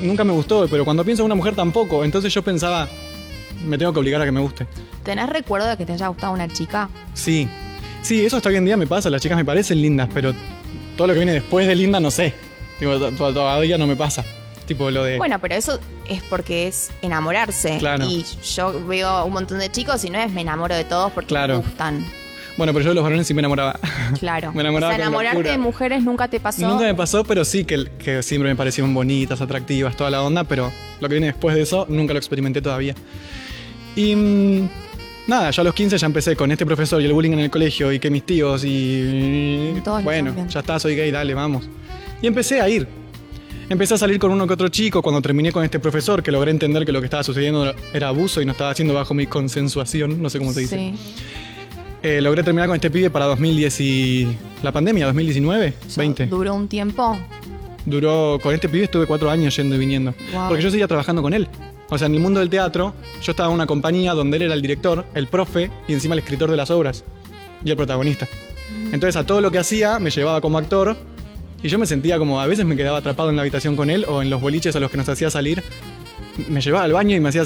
nunca me gustó, pero cuando pienso en una mujer tampoco. Entonces yo pensaba, me tengo que obligar a que me guste. ¿Tenés recuerdo de que te haya gustado una chica? Sí, eso hasta hoy en día me pasa. Las chicas me parecen lindas, pero todo lo que viene después de linda no sé. Tipo, todavía no me pasa. Tipo lo de... Bueno, pero eso es porque es enamorarse. Claro. Y yo veo un montón de chicos y no es me enamoro de todos porque Claro. me gustan. Bueno, pero yo de los varones sí me enamoraba. Claro. Me enamoraba O sea, con enamorarte locura. de mujeres nunca te pasó. Nunca me pasó, pero sí que siempre me parecieron bonitas, atractivas, toda la onda, pero lo que viene después de eso nunca lo experimenté todavía. Y nada, yo a los 15 ya empecé con este profesor y el bullying en el colegio y que mis tíos y Todos bueno, también. ya está, soy gay, dale, vamos. Y empecé a ir. Empecé a salir con uno que otro chico cuando terminé con este profesor, que logré entender que lo que estaba sucediendo era abuso y no estaba haciendo bajo mi consensuación, no sé cómo se dice. Sí. Logré terminar con este pibe para 2010 y la pandemia, 2019, 20. ¿Duró un tiempo? Duró, con este pibe estuve 4 años yendo y viniendo. Wow. Porque yo seguía trabajando con él. O sea, en el mundo del teatro, yo estaba en una compañía donde él era el director, el profe y encima el escritor de las obras. Y el protagonista. Entonces a todo lo que hacía me llevaba como actor y yo me sentía como, a veces me quedaba atrapado en la habitación con él o en los boliches a los que nos hacía salir. Me llevaba al baño y me hacía...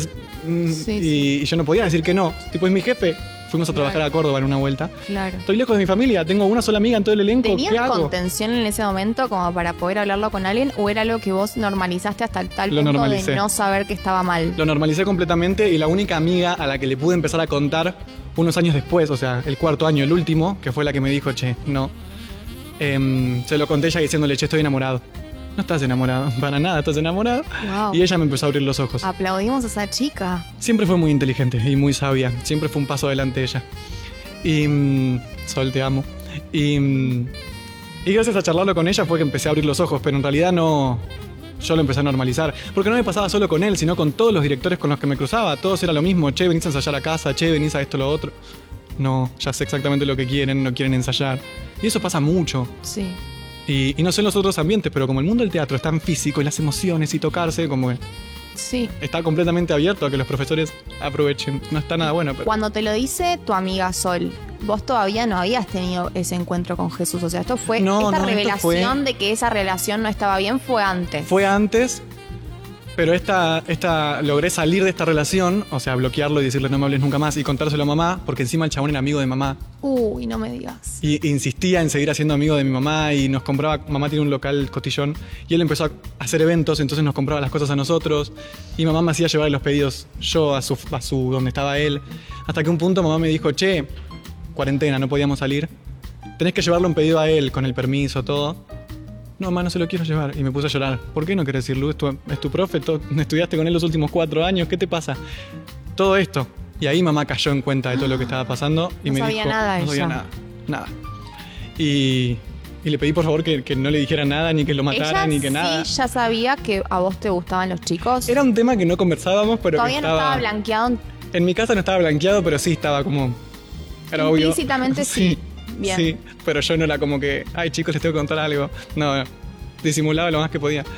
y yo no podía decir que no. Tipo, es mi jefe. Fuimos a trabajar a Córdoba en una vuelta. Claro. Estoy lejos de mi familia, tengo una sola amiga en todo el elenco. ¿Qué ¿Tenías hago? contención en ese momento como para poder hablarlo con alguien o era algo que vos normalizaste hasta el tal Lo punto normalicé. de no saber que estaba mal? Lo normalicé completamente y la única amiga a la que le pude empezar a contar unos años después, o sea, el 4º año, el último, que fue la que me dijo, che, no. Se lo conté ella diciéndole, che, estoy enamorado. No estás enamorado, para nada estás enamorado. Wow. Y ella me empezó a abrir los ojos. Aplaudimos a esa chica. Siempre fue muy inteligente y muy sabia. Siempre fue un paso adelante ella. Y Sol, te amo. Y gracias a charlarlo con ella fue que empecé a abrir los ojos, pero en realidad no... Yo lo empecé a normalizar. Porque no me pasaba solo con él, sino con todos los directores con los que me cruzaba. Todos era lo mismo. Che, venís a ensayar a casa. Che, venís a esto, lo otro. No, ya sé exactamente lo que quieren, no quieren ensayar. Y eso pasa mucho. Sí. Y no sé en los otros ambientes, pero como el mundo del teatro es tan físico y las emociones y tocarse, como que Sí. está completamente abierto a que los profesores aprovechen. No está nada bueno, pero... Cuando te lo dice tu amiga Sol, vos todavía no habías tenido ese encuentro con Jesús. O sea, esto fue No, esta no, esto revelación de que esa relación no estaba bien fue antes. Fue antes, pero logré salir de esta relación, o sea, bloquearlo y decirle no me hables nunca más y contárselo a mamá, porque encima el chabón era amigo de mamá. Uy, no me digas. Y insistía en seguir siendo amigo de mi mamá y nos compraba, mamá tiene un local costillón y él empezó a hacer eventos, entonces nos compraba las cosas a nosotros y mamá me hacía llevar los pedidos yo a su donde estaba él, hasta que un punto mamá me dijo, che, cuarentena, no podíamos salir, tenés que llevarle un pedido a él con el permiso, todo. No, mamá, no se lo quiero llevar. Y me puse a llorar. ¿Por qué no querés ir, Lu? Es tu profe, estudiaste con él los últimos 4 años, ¿qué te pasa? Todo esto. Y ahí mamá cayó en cuenta de todo lo que estaba pasando y No me sabía dijo, nada no sabía ella. nada. Y le pedí por favor que no le dijera nada, ni que lo matara, Ella ni que nada. sí ya sabía que a vos te gustaban los chicos. Era un tema que no conversábamos, pero Todavía que no estaba blanqueado. En mi casa no estaba blanqueado, pero sí estaba como... Era obvio. Implícitamente sí. Bien. Sí, pero yo no era como que, ay chicos, les tengo que contar algo. No, disimulaba lo más que podía.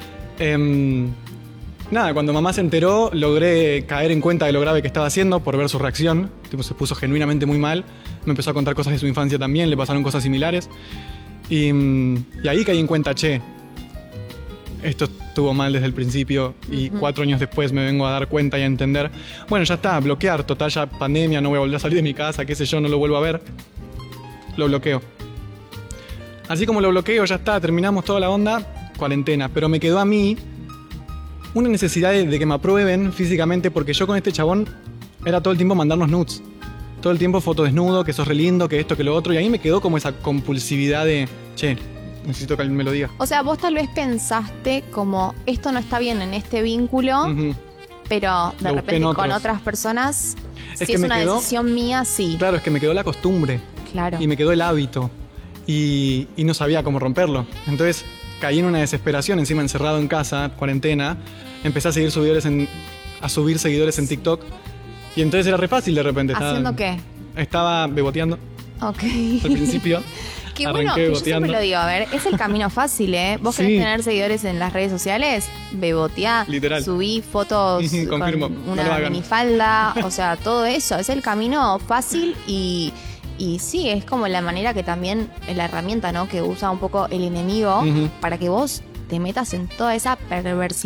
Nada, cuando mamá se enteró, logré caer en cuenta de lo grave que estaba haciendo por ver su reacción. Tipo, se puso genuinamente muy mal. Me empezó a contar cosas de su infancia también, le pasaron cosas similares. Y ahí caí en cuenta, che, esto estuvo mal desde el principio y 4 años después me vengo a dar cuenta y a entender. Bueno, ya está, bloquear, total ya pandemia, no voy a volver a salir de mi casa, qué sé yo, no lo vuelvo a ver. Lo bloqueo. Así como lo bloqueo, ya está, terminamos toda la onda, cuarentena. Pero me quedó a mí una necesidad de que me aprueben físicamente porque yo con este chabón era todo el tiempo mandarnos nudes. Todo el tiempo foto desnudo, que sos re lindo, que esto, que lo otro. Y ahí me quedó como esa compulsividad de, che, necesito que alguien me lo diga. O sea, vos tal vez pensaste como esto no está bien en este vínculo, Ujú. pero de Lo busqué repente en con otros. otras personas, Es si que es me una quedó- decisión mía, sí. Claro, es que me quedó la costumbre. Claro. Y me quedó el hábito. Y no sabía cómo romperlo. Entonces caí en una desesperación, encima encerrado en casa, cuarentena. Empecé a subir seguidores en TikTok. Y entonces era re fácil de repente. ¿Haciendo qué? Estaba beboteando Ok. al principio. Qué bueno, Arranqué que yo siempre beboteando. lo digo, a ver, es el camino fácil, ¿eh? Vos Sí. querés tener seguidores en las redes sociales, beboteá, Literal. subí fotos Confirmo, con no lo una hagan. minifalda, o sea, todo eso, es el camino fácil y sí, es como la manera que también, la herramienta, ¿no? Que usa un poco el enemigo Ujú. para que vos te metas en toda esa perversidad